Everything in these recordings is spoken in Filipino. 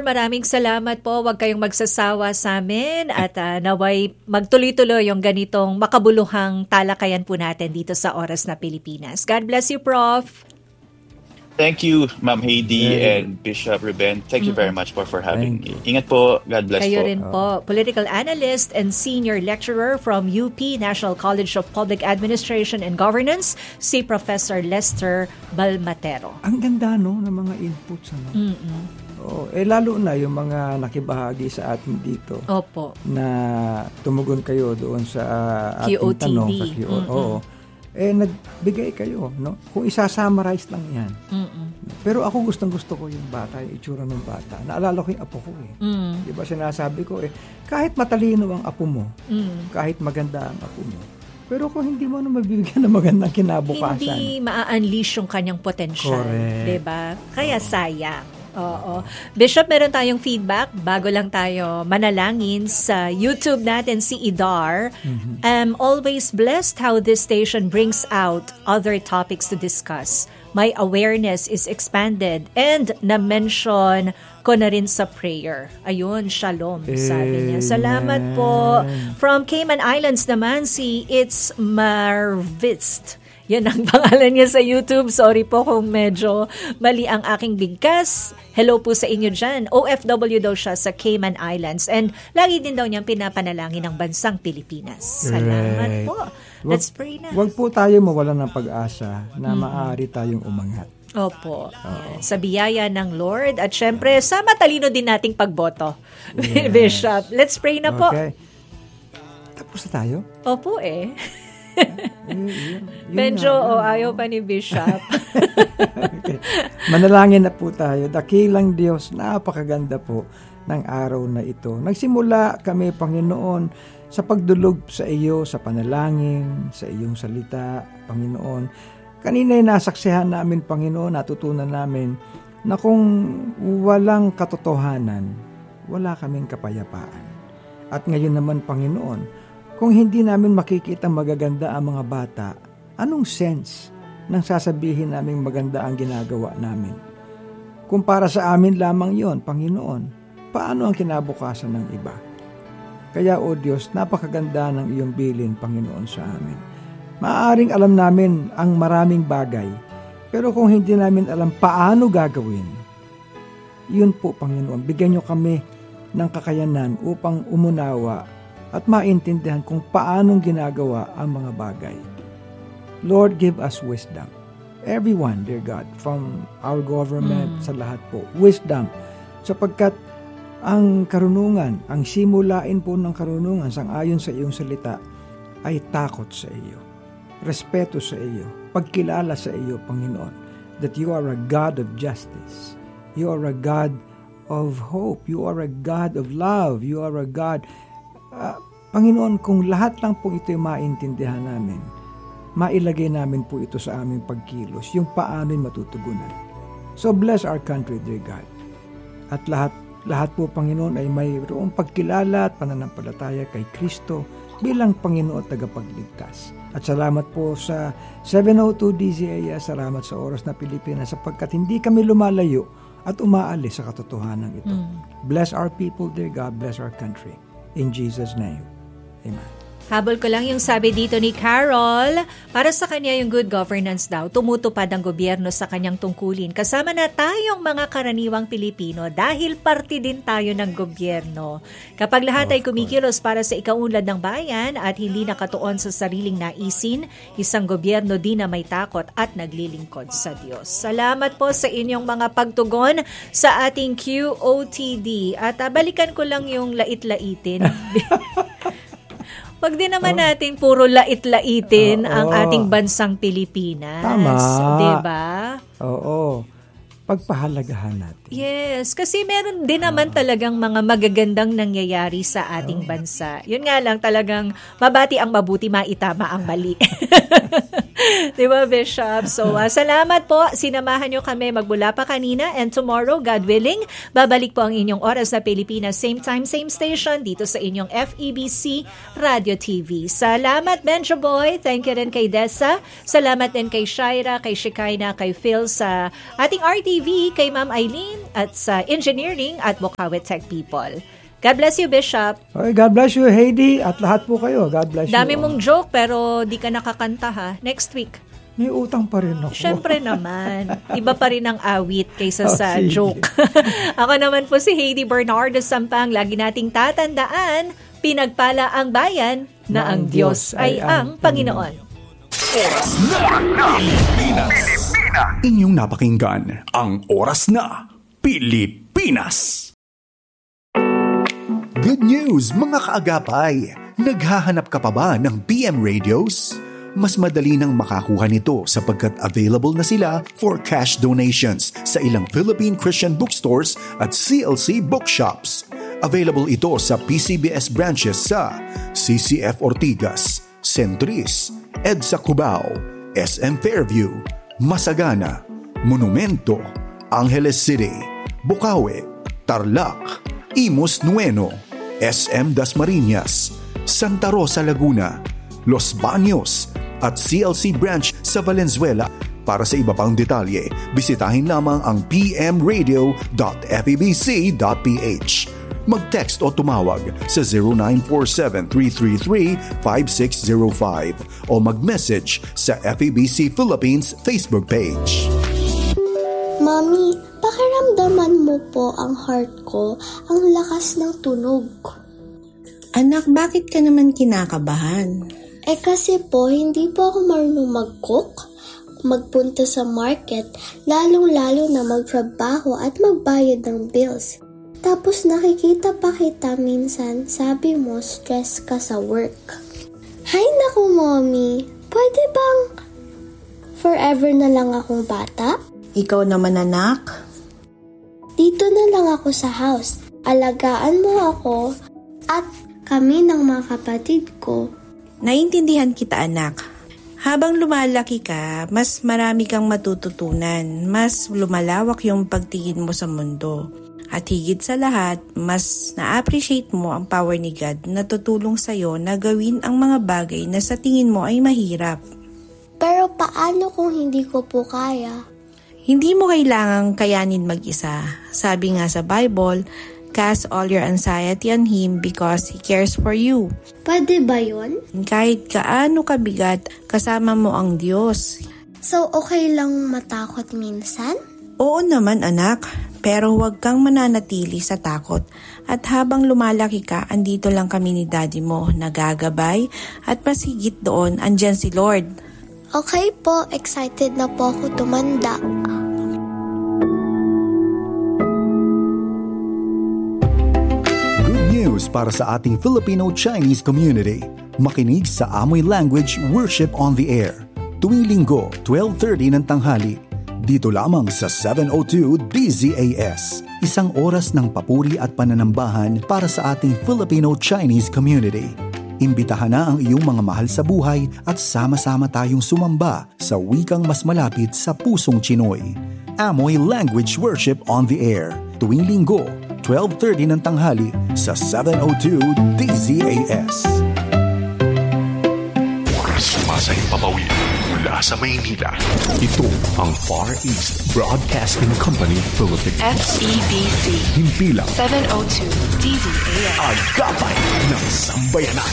maraming salamat po. Huwag kayong magsasawa sa amin at naway magtuloy-tuloy yung ganitong makabuluhang talakayan po natin dito sa Oras na Pilipinas. God bless you, Prof. Thank you, Ma'am Heidi and Bishop Ruben. Thank you very much for having me. Ingat po. God bless Kayo po. rin po. Political analyst and senior lecturer from UP National College of Public Administration and Governance, si Professor Lester Balmatero. Ang ganda ng mga inputs. Lalo na yung mga nakibahagi sa atin dito. Opo. Na tumugon kayo doon sa ating QOTD. tanong. Sa QOTD. Nagbigay kayo, no? Kung isa-summarize lang yan. Pero ako gustong-gusto ko yung bata, yung itsura ng bata. Naalala ko yung apo ko Di ba sinasabi ko kahit matalino ang apo mo, kahit maganda ang apo mo, pero kung hindi mo na mabibigyan ng magandang kinabukasan, hindi ma-unleash yung kanyang potential. Correct. Diba? Kaya sayang. Oo. Bishop, meron tayong feedback bago lang tayo manalangin sa YouTube natin, si Idar. I'm always blessed how this station brings out other topics to discuss. My awareness is expanded and na-mention ko na rin sa prayer. Ayun, shalom, sabi niya. Salamat po. From Cayman Islands naman, si It's Marvist. Yan ang pangalan niya sa YouTube. Sorry po kung medyo mali ang aking bigkas. Hello po sa inyo dyan. OFW daw siya sa Cayman Islands. And lagi din daw niyang pinapanalangin ng bansang Pilipinas. Salamat po. Let's pray na. Huwag po tayo mawalan ng pag-asa na maaari tayong umangat. Opo. Sa biyaya ng Lord. At syempre, sa matalino din nating pagboto. Yes. Bishop, let's pray na po. Okay. Tapos na tayo? Opo Medyo ayaw pa ni Bishop. Okay. Manalangin na po tayo. Dakilang Diyos, napakaganda po ng araw na ito. Nagsimula kami, Panginoon, sa pagdulog sa iyo, sa panalangin, sa iyong salita, Panginoon. Kanina'y nasaksihan namin, Panginoon, natutunan namin na kung walang katotohanan, wala kaming kapayapaan. At ngayon naman, Panginoon, kung hindi namin makikita magaganda ang mga bata, anong sense nang sasabihin naming maganda ang ginagawa namin? Kung para sa amin lamang yon, Panginoon, paano ang kinabukasan ng iba? Kaya, O Diyos, napakaganda ng iyong bilin, Panginoon, sa amin. Maaaring alam namin ang maraming bagay, pero kung hindi namin alam paano gagawin, yun po, Panginoon, bigyan niyo kami ng kakayanan upang umunawa at maintindihan kung paanong ginagawa ang mga bagay. Lord, give us wisdom. Everyone, dear God, from our government, sa lahat po, wisdom. Sapagkat ang karunungan, ang simulain po ng karunungan, sang-ayon sa iyong salita, ay takot sa iyo, respeto sa iyo, pagkilala sa iyo, Panginoon, that you are a God of justice. You are a God of hope. You are a God of love. You are a God Panginoon, kung lahat lang po ito yung maintindihan namin, mailagay namin po ito sa aming pagkilos, yung paano'y matutugunan. So bless our country, dear God. At lahat po, Panginoon, ay mayroong pagkilala at pananampalataya kay Kristo bilang Panginoon at tagapagligtas. At salamat po sa 702 DZAS, salamat sa Oras na Pilipinas sapagkat hindi kami lumalayo at umaalis sa katotohanan ito. Bless our people, dear God. Bless our country. In Jesus' name, amen. Habol ko lang yung sabi dito ni Carol, para sa kanya yung good governance daw, tumutupad ang gobyerno sa kanyang tungkulin. Kasama na tayong mga karaniwang Pilipino dahil parte din tayo ng gobyerno. Kapag lahat ay kumikilos para sa ikaunlad ng bayan at hindi nakatuon sa sariling naisin, isang gobyerno din na may takot at naglilingkod sa Diyos. Salamat po sa inyong mga pagtugon sa ating QOTD. At balikan ko lang yung lait-laitin. Wag din naman natin puro lait-laitin ang ating bansang Pilipinas. Tama. Diba? Oo. Pagpahalagahan natin. Yes, kasi meron din naman talagang mga magagandang nangyayari sa ating bansa. Yun nga lang talagang mabati ang mabuti, maitama ang mali. Diba, Bishop? So, salamat po. Sinamahan nyo kami magmula pa kanina and tomorrow, God willing, babalik po ang inyong Oras na Pilipinas. Same time, same station dito sa inyong FEBC Radio TV. Salamat, Benjo Boy. Thank you rin kay Dessa. Salamat din kay Shaira, kay Shikaina, kay Phil sa ating RTV, kay Ma'am Eileen, design at sa engineering at Bukawi Tech People. God bless you, Bishop. Okay, God bless you, Heidi, at lahat po kayo. God bless you. Dami mong joke pero di ka nakakanta ha. Next week. May utang pa rin ako. Siyempre naman. Iba pa rin ang awit kaysa sa sige. joke. Ako naman po si Heidi Bernardo Sampang. Lagi nating tatandaan, pinagpala ang bayan na ang Diyos ay ang Panginoon. Oras na Pilipinas. Inyong napakinggan ang Oras na Pilipinas. Good news mga kaagapay! Naghahanap ka pa ba ng PM radios? Mas madali nang makakuha nito sapagkat available na sila for cash donations sa ilang Philippine Christian bookstores at CLC bookshops. Available ito sa PCBS branches sa CCF Ortigas, Centris, EDSA Cubao, SM Fairview, Masagana, Monumento, Angeles City, Bukawi, Tarlac, Imus Nueno, SM Dasmariñas, Santa Rosa Laguna, Los Baños, at CLC branch sa Valenzuela. Para sa iba pang detalye, bisitahin lamang ang pmradio.febc.ph. Mag-text o tumawag sa 0947-333-5605 o mag-message sa FEBC Philippines Facebook page. Mami, pakiramdaman mo po ang heart ko, ang lakas ng tunog. Anak, bakit ka naman kinakabahan? Kasi po, hindi po ako marunong mag-cook, magpunta sa market, lalong-lalo na magtrabaho at magbayad ng bills. Tapos nakikita pa kita minsan, sabi mo stress ka sa work. Hay naku, Mommy, pwede bang forever na lang akong bata? Ikaw naman, anak. Dito na lang ako sa house. Alagaan mo ako at kami ng mga kapatid ko. Naintindihan kita, anak. Habang lumalaki ka, mas marami kang matututunan. Mas lumalawak yung pagtingin mo sa mundo. At higit sa lahat, mas na-appreciate mo ang power ni God na tutulong sa'yo na gawin ang mga bagay na sa tingin mo ay mahirap. Pero paano kung hindi ko po kaya? Hindi mo kailangang kayanin mag-isa. Sabi nga sa Bible, cast all your anxiety on Him because He cares for you. Pwede ba yun? Kahit kaano kabigat, kasama mo ang Diyos. So, okay lang matakot minsan? Oo naman, anak. Pero huwag kang mananatili sa takot. At habang lumalaki ka, andito lang kami ni Daddy mo, nagagabay. At mas higit doon, andyan si Lord. Okay po, excited na po ako tumanda. News para sa ating Filipino-Chinese community. Makinig sa Amoy Language Worship on the Air. Tuwing Linggo, 12:30 ng tanghali. Dito lamang sa 702 DZAS. Isang oras ng papuri at pananambahan para sa ating Filipino-Chinese community. Imbitahan na ang iyong mga mahal sa buhay at sama-sama tayong sumamba sa wikang mas malapit sa pusong Chinoy. Amoy Language Worship on the Air. Tuwing Linggo, 12:30 ng tanghali sa 702 DZAS. Sumasay papawid mula sa Maynila. Ito ang Far East Broadcasting Company Philippines. FEBC. Himpilang 702 DZAS. Agapay ng Sambayanan.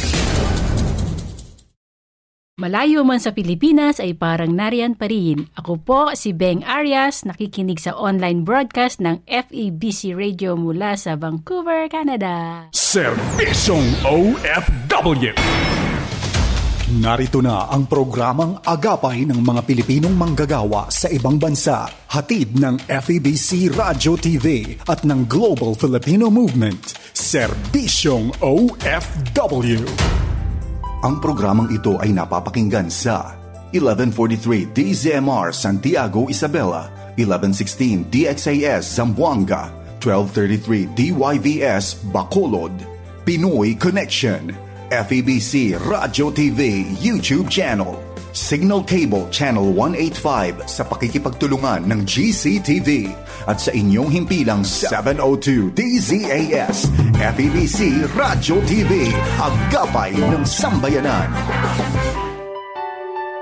Malayo man sa Pilipinas ay parang nariyan pa rin. Ako po si Beng Arias, nakikinig sa online broadcast ng FEBC Radio mula sa Vancouver, Canada. Serbisyong OFW. Narito na ang programang Agapay ng mga Pilipinong manggagawa sa ibang bansa. Hatid ng FEBC Radio TV at ng Global Filipino Movement. Serbisyong OFW. Ang programang ito ay napapakinggan sa 1143 DZMR Santiago, Isabela, 1116 DXAS Zamboanga, 1233 DYVS Bacolod, Pinoy Connection, FEBC Radio TV YouTube channel, Signal Cable Channel 185 sa pakikipagtulungan ng GCTV at sa inyong himpilang 702 DZAS FEBC Radio TV, Agapay ng Sambayanan.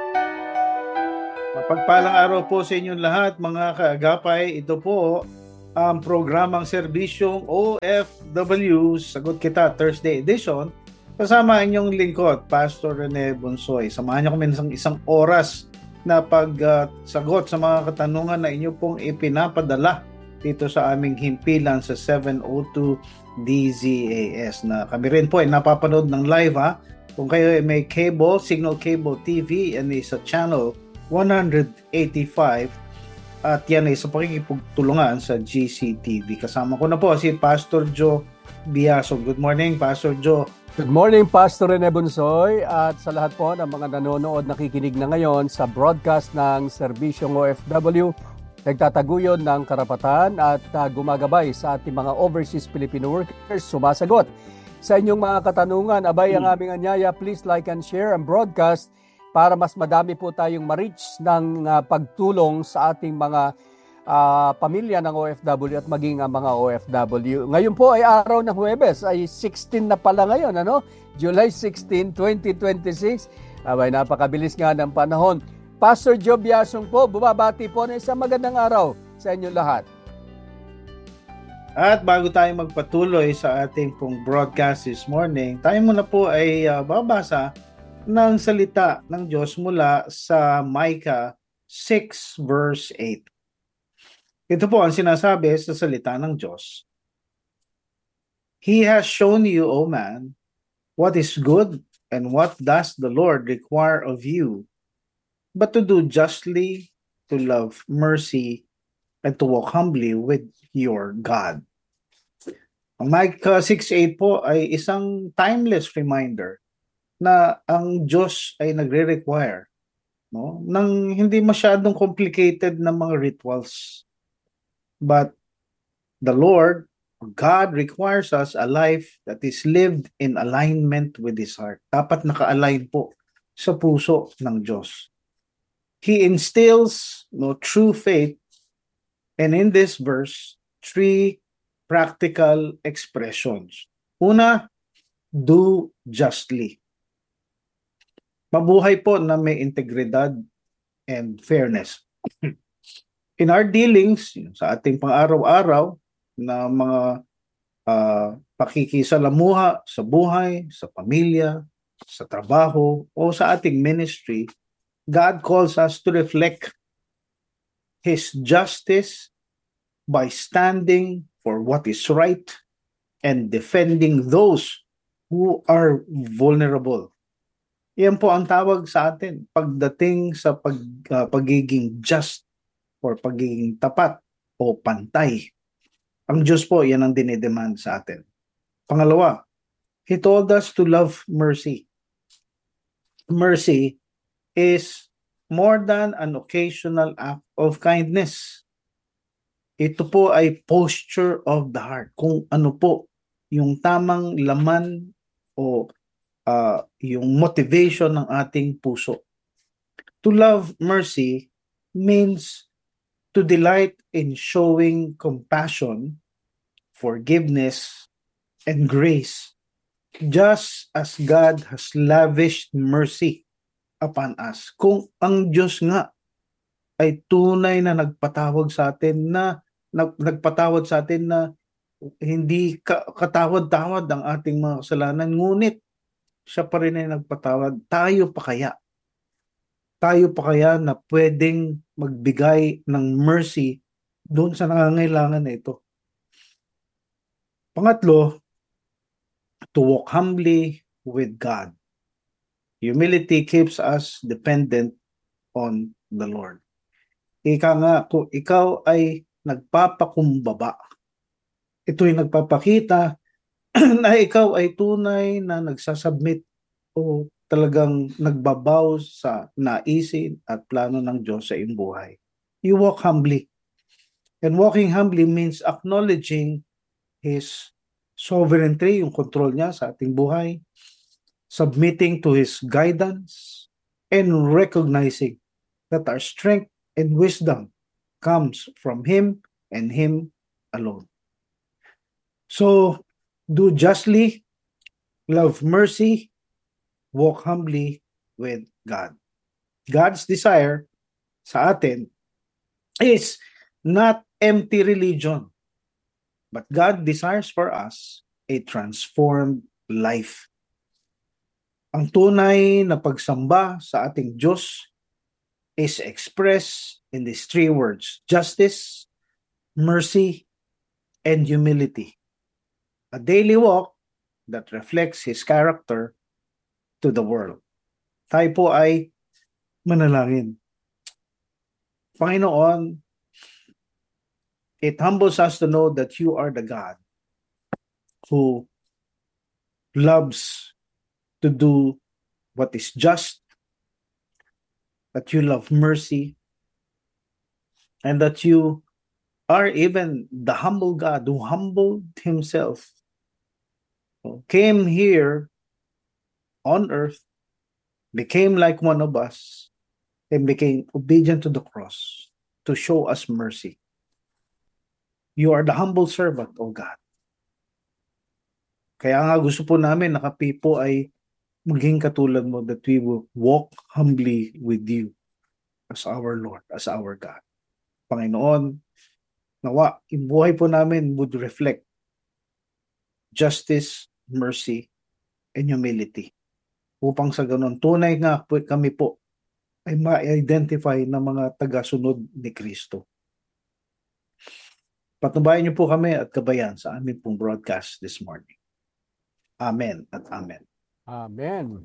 Mapagpalang araw po sa inyong lahat mga kaagapay. Ito po ang programang Serbisyong OFW, Sagot Kita Thursday edition, kasama inyong lingkod, Pastor Rene Bonsoy. Samahan niyo kami ng isang oras na pagsagot sa mga katanungan na inyo pong ipinapadala dito sa aming himpilan sa 702 DZAS, na kami rin po ay napapanood ng live ha. Kung kayo ay may cable, Signal Cable TV, and sa channel 185, at yan ay sa pakikipagtulungan sa GCTV. Kasama ko na po si Pastor Joe Biaso. Good morning, Pastor Joe. Good morning, Pastor Rene Bonsoy, at sa lahat po ng mga nanonood, nakikinig na ngayon sa broadcast ng Serbisyong OFW, nagtataguyod ng karapatan at gumagabay sa ating mga overseas Filipino workers, sumasagot sa inyong mga katanungan. Abay ang aming anyaya, please like and share ang broadcast para mas madami po tayong ma-reach ng pagtulong sa ating mga pamilya ng OFW at maging ang mga OFW. Ngayon po ay araw ng Huwebes, ay 16 na pala ngayon, July 16, 2026. Abay, napakabilis nga ng panahon. Pastor Joe Biasong po, bumabati po na isang magandang araw sa inyo lahat. At bago tayo magpatuloy sa ating pong broadcast this morning, tayo muna po ay babasa ng salita ng Diyos mula sa Micah 6 verse 8. Ito po ang sinasabi sa salita ng Diyos. He has shown you, O man, what is good, and what does the Lord require of you, but to do justly, to love mercy, and to walk humbly with your God. Ang Micah 6:8 po ay isang timeless reminder na ang Diyos ay nagre-require, ng hindi masyadong complicated na mga rituals. But the Lord, God, requires us a life that is lived in alignment with His heart. Dapat naka-align po sa puso ng Diyos. He instills true faith, and in this verse, 3 practical expressions. Una, do justly. Mabuhay po na may integridad and fairness. In our dealings, sa ating pang-araw-araw na mga pakikisalamuha sa buhay, sa pamilya, sa trabaho, o sa ating ministry, God calls us to reflect His justice by standing for what is right and defending those who are vulnerable. Yan po ang tawag sa atin pagdating sa pagiging just or pagiging tapat o pantay. Ang Diyos po, yan ang dinidemand sa atin. Pangalawa, He told us to love mercy. Mercy is more than an occasional act of kindness. Ito po ay posture of the heart. Kung ano po yung tamang laman o yung motivation ng ating puso. To love mercy means to delight in showing compassion, forgiveness, and grace, just as God has lavished mercy upon us. Kung ang Diyos nga ay tunay na nagpatawad sa atin na hindi katawad-tawad ang ating mga kasalanan, ngunit siya pa rin ay nagpatawad. Tayo pa kaya na pwedeng magbigay ng mercy doon sa nangangailangan na ito? Pangatlo, to walk humbly with God. Humility keeps us dependent on the Lord. Ika nga, kung ikaw ay nagpapakumbaba, ito'y nagpapakita na ikaw ay tunay na nagsasubmit o talagang nagbabaw sa naisin at plano ng Diyos sa iyong buhay. You walk humbly. And walking humbly means acknowledging His sovereignty, yung control niya sa ating buhay, submitting to His guidance, and recognizing that our strength and wisdom comes from Him and Him alone. So, do justly, love mercy, walk humbly with God. God's desire sa atin is not empty religion. But God desires for us a transformed life. Ang tunay na pagsamba sa ating Diyos is expressed in these three words: justice, mercy, and humility. A daily walk that reflects His character to the world. Tayo po ay manalangin. Panginoon, it humbles us to know that you are the God who loves to do what is just, that you love mercy, and that you are even the humble God who humbled himself, came here on earth, became like one of us, and became obedient to the cross to show us mercy. You are the humble servant, O God. Kaya nga gusto po namin na kapi po ay maging katulad mo, that we will walk humbly with you as our Lord, as our God. Panginoon, nawa, yung buhay po namin would reflect justice, mercy, and humility. Upang sa ganun, tunay nga po, kami po ay ma-identify na mga tagasunod ni Kristo. Patnubayan niyo po kami at gabayan sa aming pong broadcast this morning. Amen at amen. Amen.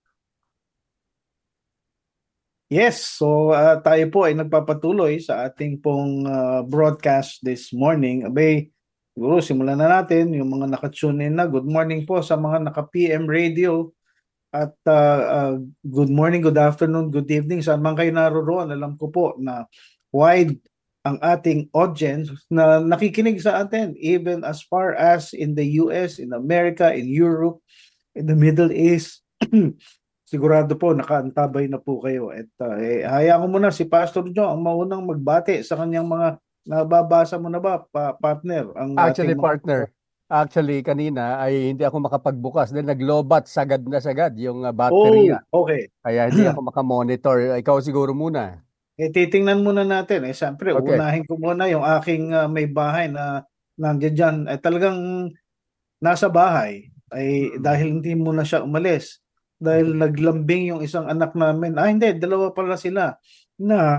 Yes, so tayo po ay nagpapatuloy sa ating pong broadcast this morning. Abay, siguro simulan na natin yung mga nakatune in na. Good morning po sa mga naka-PM radio at good morning, good afternoon, good evening. Saan man kayo naroon, alam ko po na wide ang ating audience na nakikinig sa atin, even as far as in the US, in America, in Europe, in the Middle East. Sigurado po nakaantabay na po kayo. At hayaan ko muna si Pastor Joe ang maunang magbati sa kanyang mga nababasa mo na ba, partner? Actually, partner. Actually, kanina ay hindi ako makapagbukas dahil naglobat sagad na sagad yung baterya. Oh, okay. Kaya hindi ako makamonitor. Ikaw siguro muna. Titingnan muna natin. Siyempre, Okay. unahin ko muna yung aking may bahay na nandiyan dyan. Talagang nasa bahay. Dahil hindi muna siya umalis. Dahil naglambing yung isang anak namin. Hindi, dalawa pala sila. Na,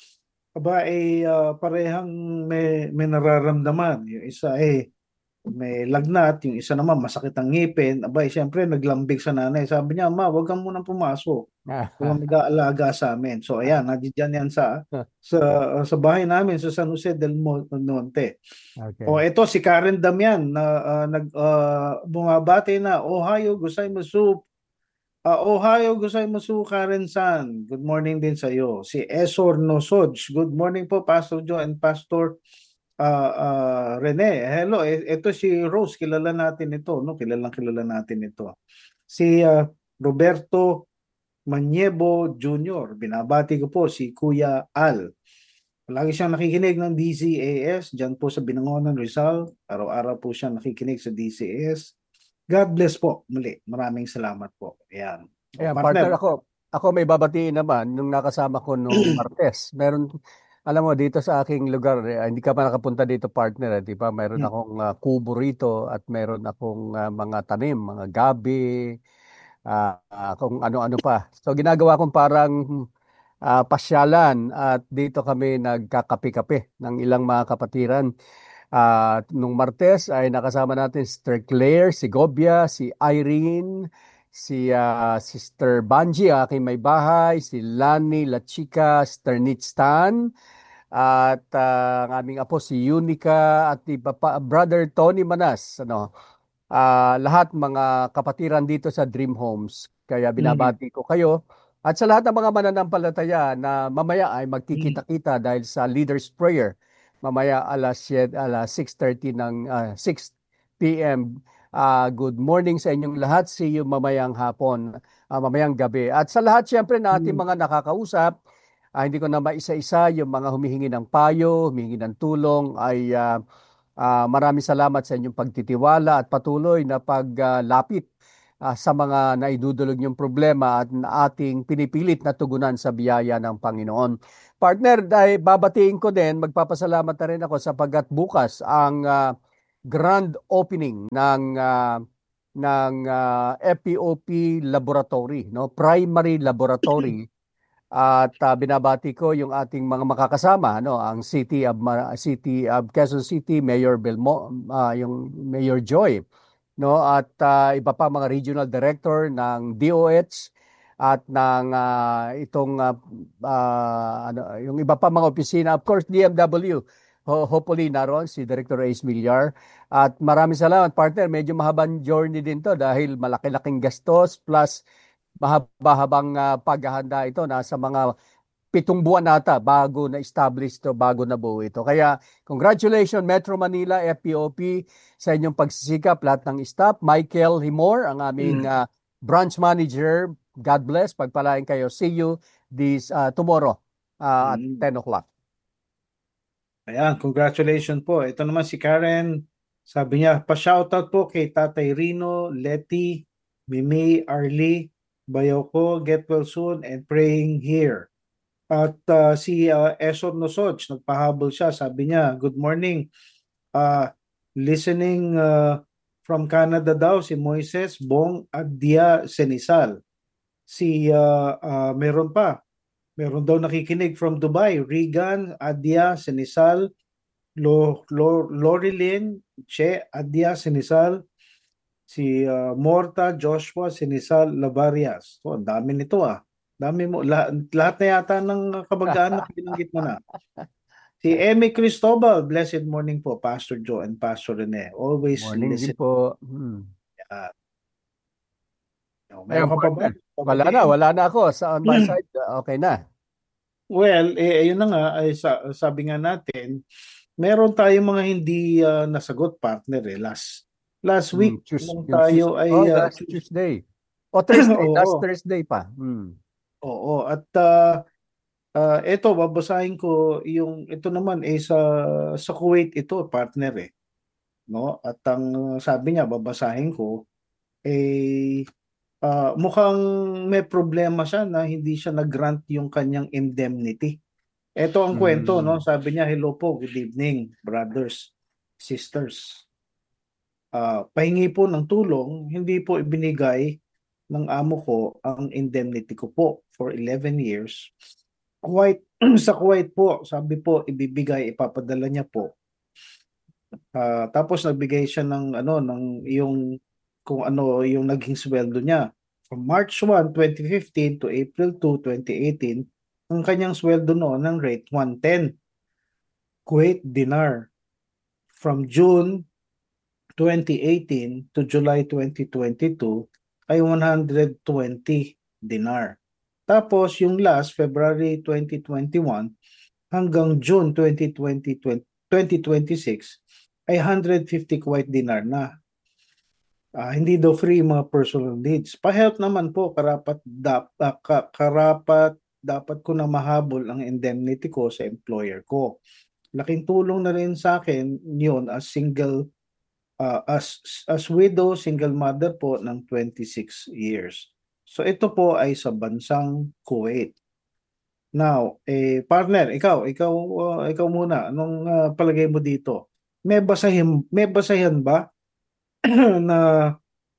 parehang may nararamdaman. Yung isa may lagnat, yung isa naman masakit ang ngipin. Siyempre naglambing sa nanay. Sabi niya, "Ma, wag kang munang pumasok. Huwag kang mag-aalaga sa amin." So ayan, nandiyan yan sa bahay namin sa San Jose del Monte. Okay. Ito si Karen Damian na bumabati na, "Ohio gozaimasu. Ohio gozaimasu, Karen-san. Good morning din sa iyo." Si Esor Nosoj, "Good morning po, Pastor Joe and Pastor Rene." Hello, ito si Rose, kilala natin ito, no? Kilala natin ito. Si Roberto Maniebo Jr., binabati ko po si Kuya Al. Lagi siyang nakikinig ng DZAS, dyan po sa Binangonan, Rizal. Araw-araw po siya nakikinig sa DZAS. God bless po muli. Maraming salamat po. Ayan. Partner, ako may babatiin naman nung nakasama ko nung Martes. Alam mo, dito sa aking lugar, hindi ka pa nakapunta dito, partner. Di ba? Mayroon akong kubo rito at mayroon akong mga tanim, mga gabi, kung ano-ano pa. So, ginagawa kong parang pasyalan at dito kami nagkakape-kape ng ilang mga kapatiran. Nung Martes ay nakasama natin si Sister Claire, si Gobia, si Irene, si Sister Banji, aking may bahay, si Lani La Chica, Sister Nitstan, at ang aming apo si Unica at Brother Tony Manas. Lahat mga kapatiran dito sa Dream Homes. Kaya binabati ko kayo. At sa lahat ng mga mananampalataya na mamaya ay magkikita-kita dahil sa Leaders Prayer. Mamaya alas 6:30 ng 6 p.m. Good morning sa inyong lahat. See you mamayang hapon, mamayang gabi. At sa lahat siyempre na ating mga nakakausap, hindi ko na maisa-isa yung mga humihingi ng payo, humihingi ng tulong, ay maraming salamat sa inyong pagtitiwala at patuloy na paglapit sa mga naidudulog niyong problema at ating pinipilit na tugunan sa biyaya ng Panginoon. Partner, dahil babatiin ko din, magpapasalamat na rin ako sapagkat bukas ang grand opening ng FPOP laboratory, no? Primary laboratory. At binabati ko yung ating mga makakasama, no? Ang City of Quezon City Mayor yung Mayor Joy, no? At iba pa mga regional director ng DOH at ng yung iba pa mga opisina, of course DMW. Hopefully naroon si Director Ace Millar. At maraming salamat, partner. Medyo mahabang journey din to dahil malaki-laking gastos plus mahaba-habang paghahanda ito. Nasa mga 7 buwan nata bago na-establish to, bago nabuo ito. Kaya congratulations Metro Manila, FPOP, sa inyong pagsisikap, lahat ng staff. Michael Himor, ang aming branch manager. God bless. Pagpalain kayo. See you tomorrow at 10 o'clock. Ayan, congratulations po. Ito naman si Karen. Sabi niya, pa-shoutout po kay Tatay Rino, Letty, Mimi, Arlie, Bayoko, get well soon, and praying here. At si Esor Nosoj, nagpahabol siya. Sabi niya, good morning. Listening from Canada daw, si Moises Bong Adia Senisal. Meron daw nakikinig from Dubai, Regan Adia Senisal, Lorilyn Che Adia Senisal, si Morta Joshua Senisal Lavarias. So, ang dami nito Dami mo. Lahat na yata ng kabag-anak binanggit mo na. Si Emmy Cristobal, blessed morning po, Pastor Joe and Pastor Rene. Always morning listen. Din po. Meron ka pa ba? Wala na ako. Sa on my side, okay na. Well, ayun na nga, sabi nga natin, meron tayong mga hindi nasagot, partner. Last week, tayo ay... last Tuesday. Thursday, last Thursday pa. Oo, at ito, babasahin ko, ito naman sa Kuwait ito, partner No? At ang sabi niya, babasahin ko, mukhang may problema siya na hindi siya nag-grant yung kanyang indemnity. Ito ang kwento, no? Sabi niya, hello po, good evening, brothers, sisters. Pahingi po ng tulong, hindi po ibinigay ng amo ko ang indemnity ko po for 11 years. Sa Kuwait po, sabi po, ipapadala niya po. Tapos nagbigay siya ng yung naging sweldo niya. From March 1, 2015 to April 2, 2018, ang kanyang sweldo noon ng rate 110 Kuwait dinar. From June 2018 to July 2022 ay 120 dinar. Tapos yung last, February 2021 hanggang June 2026 ay 150 Kuwait dinar na. Hindi daw free mga personal needs. Pa-help naman po, dapat ko na mahabol ang indemnity ko sa employer ko. Laking tulong na rin sa akin yun as widow, single mother po ng 26 years. So ito po ay sa bansang Kuwait. Now, partner, ikaw muna, anong palagay mo dito? May basahin ba na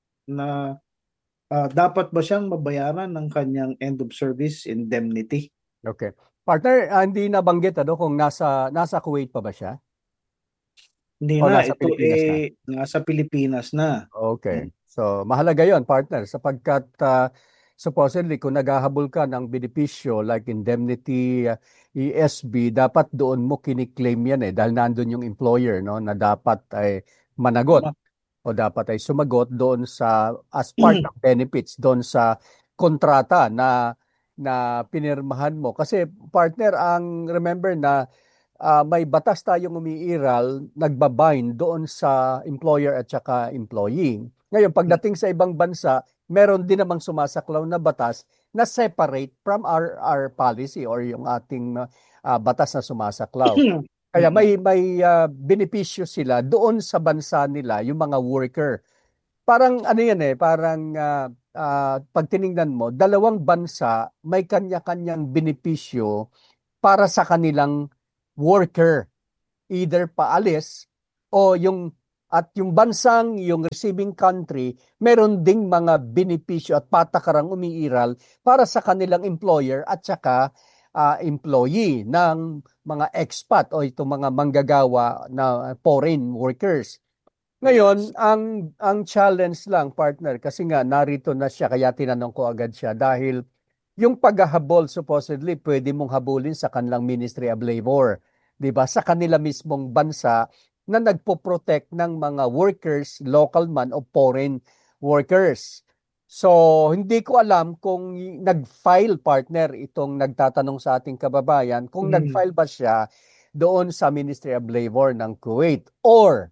dapat ba siyang mabayaran ng kanyang end of service indemnity? Okay. Partner, hindi nabanggit kung nasa Kuwait pa ba siya? Hindi na, ito nasa Pilipinas na. Okay. So, mahalaga 'yon, partner, sapagkat supposedly kung naghahabol ka ng benepisyo like indemnity, ESB, dapat doon mo kiniklaim yan dahil nandun yung employer, no, na dapat ay managot o dapat ay sumagot doon as part of benefits doon sa kontrata na pinirmahan mo. Kasi partner, remember na may batas tayong umiiral, nagbabind doon sa employer at saka employee. Ngayon, pagdating sa ibang bansa, meron din namang sumasaklaw na batas na separate from our policy or yung ating batas na sumasaklaw. Kaya may benepisyo sila doon sa bansa nila, yung mga worker. Parang parang pag tiningnan mo, dalawang bansa may kanya-kanyang benepisyo para sa kanilang worker. Either paalis o yung At yung bansang, yung receiving country, meron ding mga benepisyo at patakarang umiiral para sa kanilang employer at saka employee ng mga expat o itong mga manggagawa na foreign workers. Ngayon, ang challenge lang, partner, kasi nga narito na siya, kaya tinanong ko agad siya, dahil yung paghahabol supposedly pwede mong habulin sa kanilang Ministry of Labor, 'di ba? Sa kanila mismong bansa na nagpo-protect ng mga workers, local man o foreign workers. So, hindi ko alam kung nag-file, partner, itong nagtatanong sa ating kababayan, kung nag-file ba siya doon sa Ministry of Labor ng Kuwait or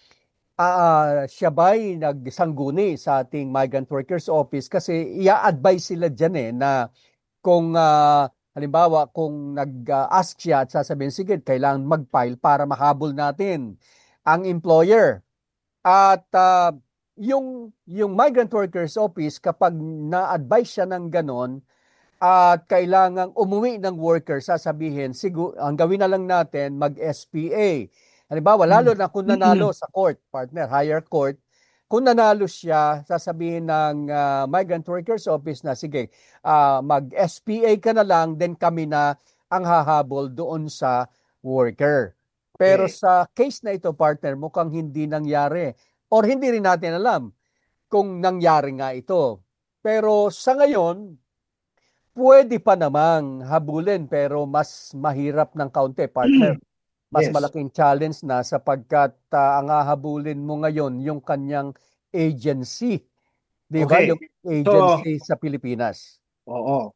siya ba'y nagsangguni sa ating Migrant Workers Office, kasi i-advise sila dyan na kung halimbawa kung nag-ask siya at sasabihin, sige, kailangan mag-file para mahabol natin ang employer. At yung Migrant Workers Office, kapag na-advise siya ng ganon at kailangang umuwi ng worker, sasabihin, ang gawin na lang natin, mag-SPA. Halimbawa, lalo na kung nanalo sa court, partner, higher court, kung nanalo siya, sasabihin ng Migrant Workers Office na, sige, mag-SPA ka na lang, then kami na ang hahabol doon sa worker. Pero sa case na ito, partner, mukhang hindi nangyari. Or hindi rin natin alam kung nangyari nga ito. Pero sa ngayon, pwede pa namang habulin, pero mas mahirap ng kaunti, partner. Mas malaking challenge na sapagkat ang hahabulin mo ngayon yung kanyang agency. Di ba? Yung agency sa Pilipinas. Oo.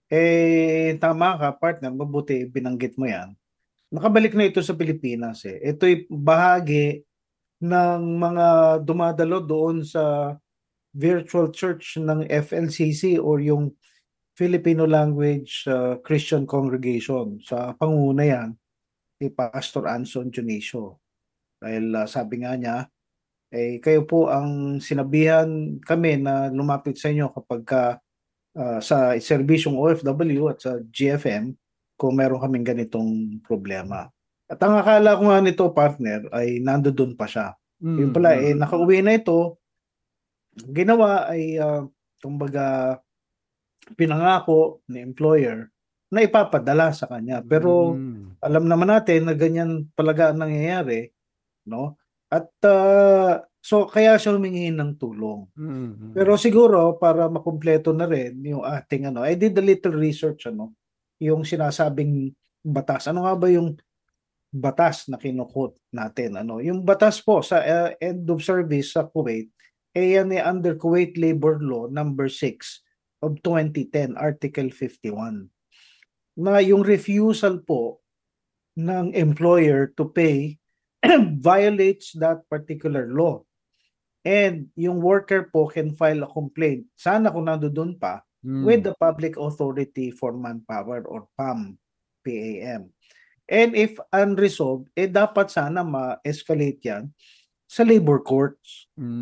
Tama ka, partner. Mabuti binanggit mo yan. Nakabalik na ito sa Pilipinas. Ito'y bahagi ng mga dumadalo doon sa virtual church ng FLCC or yung Filipino Language Christian Congregation. Sa panguna yan, si Pastor Anson Dionisio. Dahil sabi nga niya, kayo po ang sinabihan kami na lumapit sa inyo kapag sa serbisyong OFW at sa GFM kung meron kaming ganitong problema. At ang akala ko nga nito, partner, ay nandoon pa siya. Yung pala, nakauwi na ito, ginawa ay, kumbaga, pinangako ni employer na ipapadala sa kanya. Pero alam naman natin na ganyan talaga ang nangyayari, no? At so kaya siya humingi ng tulong. Pero siguro para makumpleto na rin yung ating I did a little research yung sinasabing batas. Ano nga ba yung batas na kinukot natin? Yung batas po sa end of service sa Kuwait yan under Kuwait Labor Law number 6 of 2010, Article 51. Na yung refusal po ng employer to pay violates that particular law. And yung worker po can file a complaint. Sana kung nandoon pa, with the Public Authority for Manpower or PAM, PAM. And if unresolved, dapat sana ma-escalate yan sa labor courts.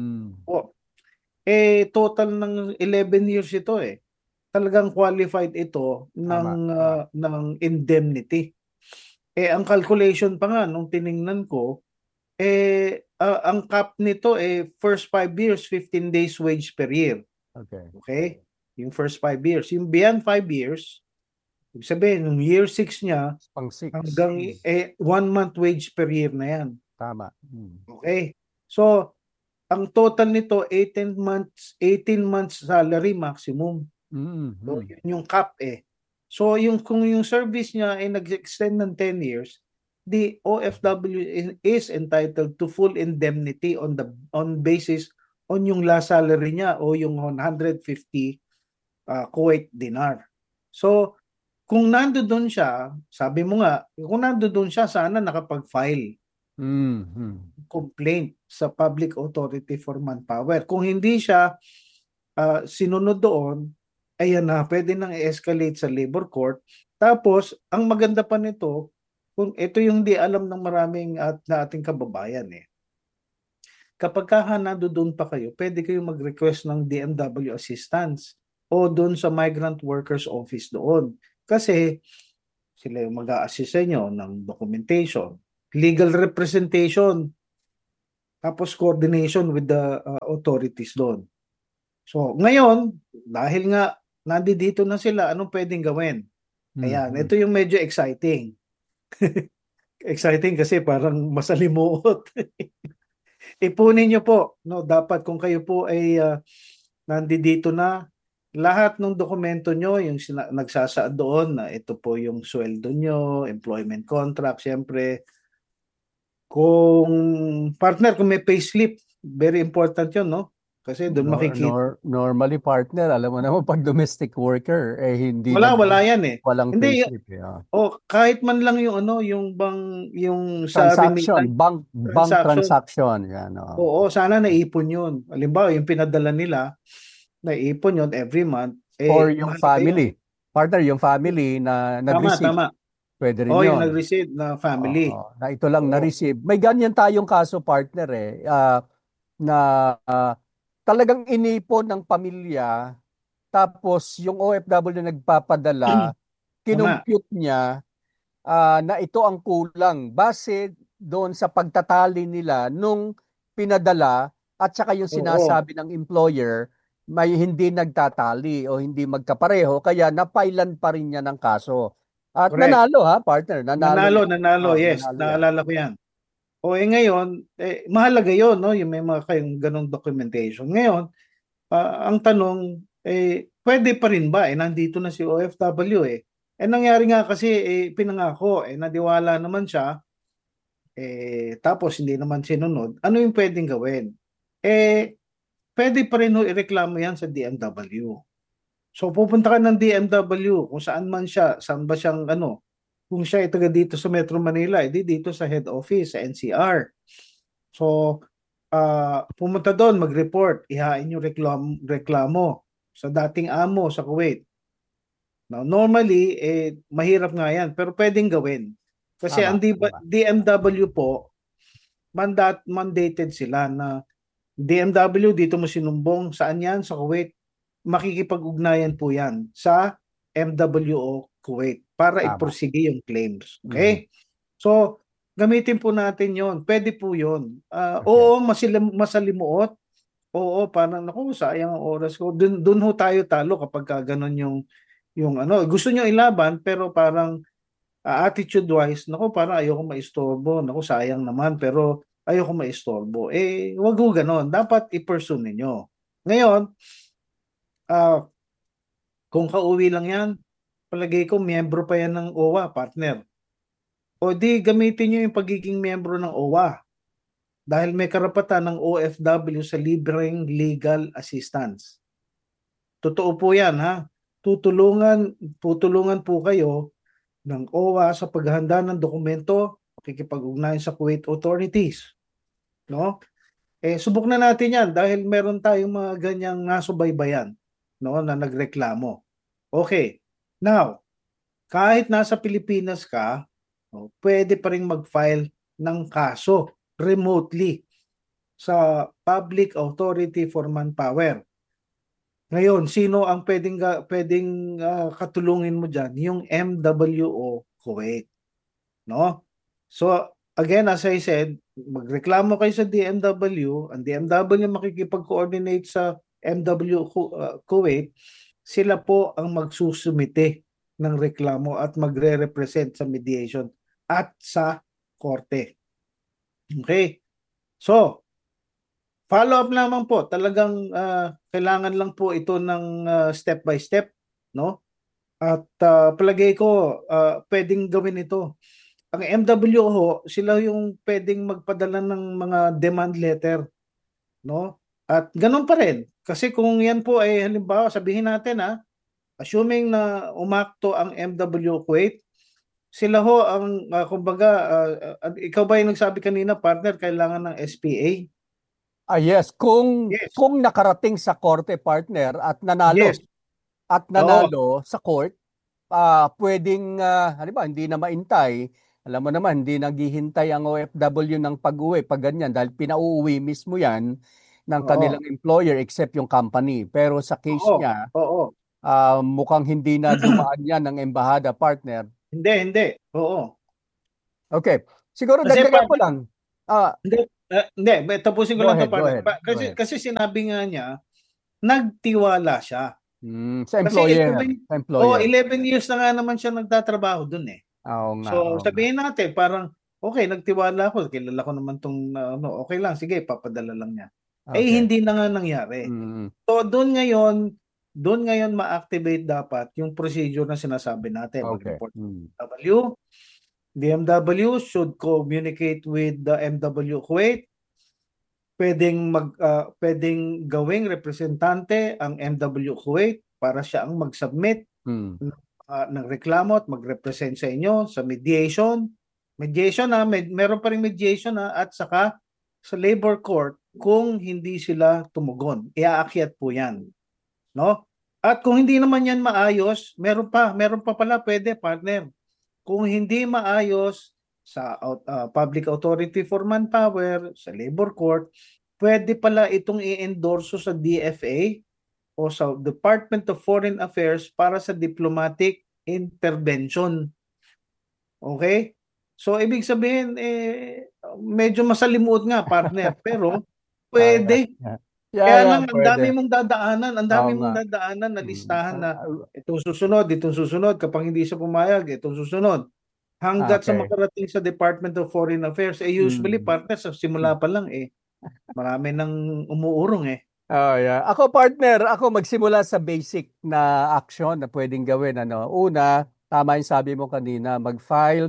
Total ng 11 years ito talagang qualified ito ng indemnity. Ang calculation pa nga nung tiningnan ko, ang cap nito first 5 years, 15 days wage per year. Okay? Yung first 5 years. Yung beyond 5 years, ibig sabihin, yung year 6 niya, hanggang 1 month wage per year na yan. Tama. Okay? So, ang total nito, 18 months salary maximum. So, yun yung cap So, kung yung service niya ay nag-extend ng 10 years, the OFW is entitled to full indemnity on basis on yung last salary niya o yung 150 Kuwait dinar. So, kung nandoon siya, sabi mo nga, kung nandoon siya, sana nakapag-file complaint sa Public Authority for Manpower. Kung hindi siya sinunod doon, ayan na, pwede nang i-escalate sa labor court. Tapos, ang maganda pa nito, kung ito yung di alam ng maraming na ating kababayan kapag nandoon pa kayo, pwede kayong mag-request ng DMW assistance o doon sa Migrant Workers Office doon. Kasi sila yung mag-a-assist sa inyo ng documentation, legal representation. Tapos coordination with the authorities doon. So, ngayon, dahil nga nandito na sila, anong pwedeng gawin? Ayan, ito yung medyo exciting. Exciting kasi parang masalimuot. Ipunin nyo po, no? Dapat kung kayo po ay nandito na, lahat ng dokumento nyo, yung nagsasaad doon na ito po yung sweldo nyo, employment contract, syempre. Kung partner, kung may payslip, very important yun, no? Kasi doon makikita. Normally, partner, alam mo naman, pag domestic worker, hindi wala yan eh. Walang hindi, payslip. Kahit man lang yung yung transaction, bank transaction. Yan, Oo, sana naipon yun. Halimbawa, yung pinadala nila, naipon yun every month. Or yung family. Partner, yung family na nag-receive. Tama. Pwede rin yun. Yung nag-receive na family. Na ito lang na-receive. May ganyan tayong kaso, partner na talagang inipon ng pamilya, tapos yung OFW na nagpapadala, kinumpute niya na ito ang kulang base doon sa pagtatali nila nung pinadala at saka yung sinasabi ng employer may hindi nagtatali o hindi magkapareho, kaya napailan pa rin niya ng kaso. At correct. Nanalo partner. Nanalo, yes. Naalala ko yan. Ngayon, mahalaga yun, no? Yung may mga kayong ganong documentation. Ngayon, ang tanong, pwede pa rin ba? Nandito na si OFW nangyari nga kasi, pinangako, nadiwala naman siya, tapos hindi naman sinunod. Ano yung pwedeng gawin? Pwede pa rin ireklamo yan sa DMW. So, pupunta ka ng DMW, kung saan man siya, saan ba siyang kung siya ay taga dito sa Metro Manila, dito sa head office, sa NCR. So, pumunta doon, mag-report, ihain yung reklamo sa dating amo sa Kuwait. Now, normally, mahirap nga yan, pero pwedeng gawin. Kasi ang DMW po, mandated sila na DMW, dito mo sinumbong, saan yan? Sa Kuwait. Makikipag-ugnayan po yan sa MWO Kuwait para iprorsige yung claims. Okay? So, gamitin po natin yon. Pwede po yon. Oo, masalimuot. Oo, parang, sayang ang oras ko. Doon ho tayo talo kapag ganun yung gusto nyo ilaban, pero parang attitude-wise, parang ayoko maistorbo. Sayang naman, pero ayoko maistorbo. Wag ho ganun. Dapat i-pursue ninyo. Ngayon, kung kauwi lang yan, palagay ko, miyembro pa yan ng OWA, partner. O di, gamitin nyo yung pagiging miyembro ng OWA. Dahil may karapatan ng OFW sa libreng legal assistance. Totoo po yan, ha? Tutulungan po kayo ng OWA sa paghahanda ng dokumento, pakikipag-ugnayan sa Kuwait authorities. No? Subok na natin yan dahil meron tayong mga ganyang nasubaybayan, na nagreklamo. Okay. Now, kahit nasa Pilipinas ka, pwede pa rin mag-file ng kaso remotely sa Public Authority for Manpower. Ngayon, sino ang pwedeng katulungin mo dyan? Yung MWO Kuwait. No? So, again, as I said, magreklamo kayo sa DMW, ang DMW makikipag-coordinate sa MW Kuwait, sila po ang magsusumite ng reklamo at magre-represent sa mediation at sa korte. Okay? So, follow up naman po. Talagang kailangan lang po ito ng step by step, no? At palagay ko, pwedeng gawin ito. Ang MWO, sila yung pwedeng magpadala ng mga demand letter, no? At ganun pa rin. Kasi kung yan po ay halimbawa, sabihin natin assuming na umakto ang MW Kuwait, sila ho ang, ikaw ba yung nagsabi kanina, partner, kailangan ng SPA? Yes. Kung nakarating sa korte, partner, at nanalo, sa court, pwedeng, halimbawa, hindi na maintay. Alam mo naman, hindi naghihintay ang OFW ng pag-uwi pag ganyan dahil pinauuwi mismo yan ng kanilang employer except yung company. Pero sa case niya, mukhang hindi na dumaan yan ng embahada, partner. Hindi. Oo. Okay. Siguro dagdagan ko lang. Hindi, tapusin ko Go lang to ahead, go partner. ahead, go ahead. Kasi sinabi nga niya, nagtiwala siya. Sa Kasi ito employer. ba Sa employer. 11 years na nga naman siya nagtatrabaho dun eh. Oo nga, So oo nga. sabihin natin, parang, okay, nagtiwala ako, kilala ko naman tong, okay lang, sige, papadala lang niya. Okay. Hindi na nga nangyari. So doon ngayon ma-activate dapat yung procedure na sinasabi natin. Okay. Mag-report DMW should communicate with the MW Kuwait. Pwedeng gawing representante ang MW Kuwait para siya ang mag-submit ng reklamo at mag-represent sa inyo sa mediation. Meron pa ring mediation at saka sa labor court kung hindi sila tumugon. Iaakyat po 'yan. No? At kung hindi naman 'yan maayos, meron pa pala pwede, partner. Kung hindi maayos sa Public Authority for Manpower, sa labor court, pwede pala itong i-endorso sa DFA o sa Department of Foreign Affairs para sa diplomatic intervention. Okay? So, ibig sabihin, medyo masalimuot nga, partner, pero pwede. Kaya lang, ang dami mong dadaanan na listahan na itong susunod, kapag hindi siya pumayag, itong susunod. Hanggat sa makarating sa Department of Foreign Affairs, usually, partner, sa simula pa lang, marami nang umuurong Oh, yeah. Ako partner, magsimula sa basic na action na pwedeng gawin. Una, tama yung sabi mo kanina, mag-file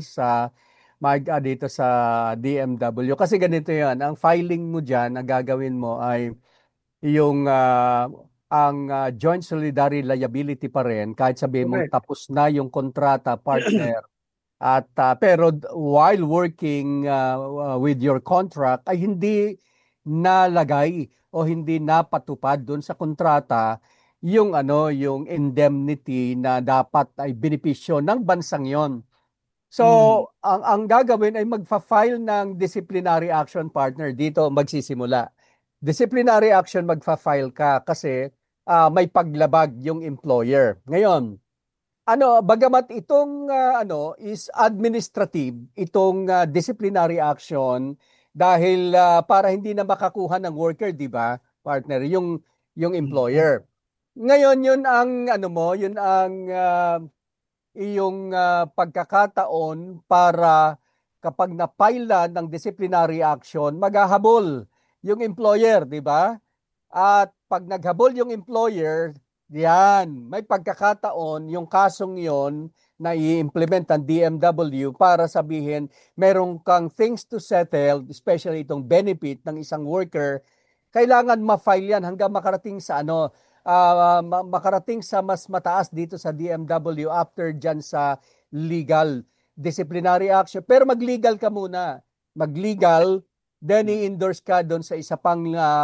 dito sa DMW. Kasi ganito yan, ang filing mo dyan, ang gagawin mo ay yung ang joint solidarity liability pa rin, kahit sabihin mong tapos na yung kontrata, partner. At pero while working with your contract ay hindi nalagay o hindi napatupad doon sa kontrata yung indemnity na dapat ay benepisyo ng bansang yon. So ang gagawin ay magfa-file ng disciplinary action, partner. Dito magsisimula. Disciplinary action, magfa-file ka kasi may paglabag yung employer. Ngayon, bagamat itong is administrative, itong disciplinary action dahil para hindi na makakuha ng worker, di ba, partner, yung employer. Ngayon, yun ang iyong pagkakataon para kapag na-file ng disciplinary action, maghahabol yung employer, di ba? At pag naghabol yung employer, yan, may pagkakataon yung kasong yon na i-implement ang DMW para sabihin merong kang things to settle, especially itong benefit ng isang worker, kailangan ma-file yan hanggang makarating sa makarating sa mas mataas dito sa DMW after dyan sa legal disciplinary action. Pero mag-legal ka muna. Mag-legal, then i-endorse ka doon sa isa pang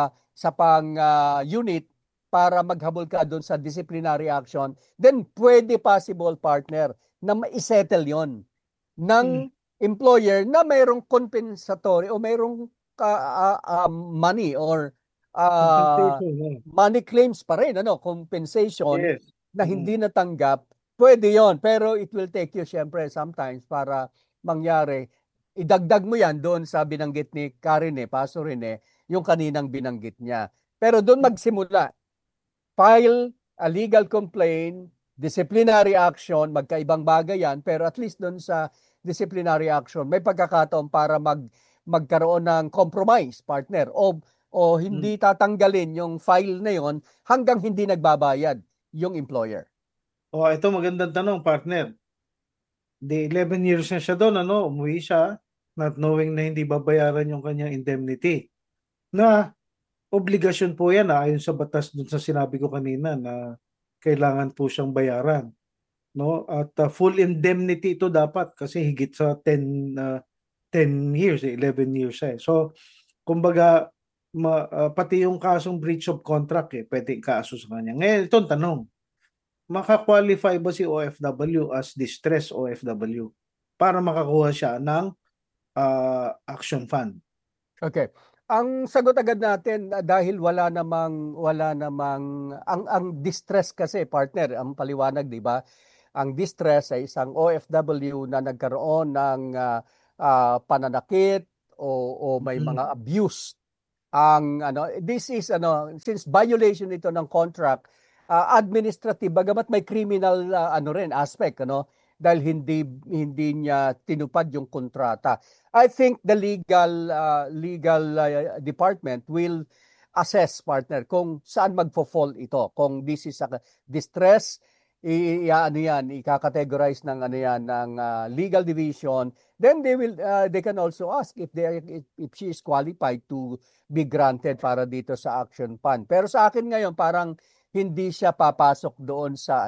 unit para maghabol ka doon sa disciplinary action, then pwede possible, partner, na ma-settle yon ng employer na mayroong compensatory o mayroong money or money claims pa rin, compensation na hindi natanggap, pwede yon. Pero it will take you, syempre, sometimes para mangyari. Idagdag mo yan doon sa binanggit ni Karine, Paso Rene, yung kaninang binanggit niya. Pero doon magsimula. File a legal complaint, disciplinary action, magkaibang bagay yan, pero at least doon sa disciplinary action, may pagkakataon para magkaroon ng compromise, partner, o hindi tatanggalin yung file na yon hanggang hindi nagbabayad yung employer. Ito magandang tanong, partner. 11 years na siya doon, umuwi siya, not knowing na hindi babayaran yung kanyang indemnity. Na obligasyon po yan ayon sa batas dun sa sinabi ko kanina na kailangan po siyang bayaran. No? At full indemnity ito dapat kasi higit sa 10 years, 11 years So, kumbaga, pati yung kasong breach of contract, pwede kaso sa kanya. Ngayon, itong tanong, maka-qualify ba si OFW as distress OFW para makakuha siya ng action fund? Okay. Ang sagot agad natin dahil wala namang ang distress kasi, partner, ang paliwanag, 'di ba? Ang distress ay isang OFW na nagkaroon ng pananakit o may mga abuse ang this is since violation ito ng contract, administrative, bagamat may criminal rin aspect dahil hindi niya tinupad yung kontrata. I think the legal department will assess, partner, kung saan magfo-fall ito. Kung this is a distress, i-categorize ng legal division, then they can also ask if she is qualified to be granted para dito sa action fund. Pero sa akin ngayon parang hindi siya papasok doon sa